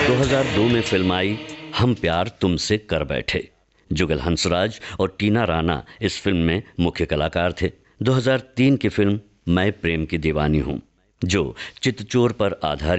2002 में फिल्म आई हम प्यार तुमसे कर बैठे। जुगल हंसराज और टीना राणा इस फिल्म में मुख्य कलाकार थे। 2003 की फिल्म मैं प्रेम की दीवानी हूँ, जो चितचोर पर आधारित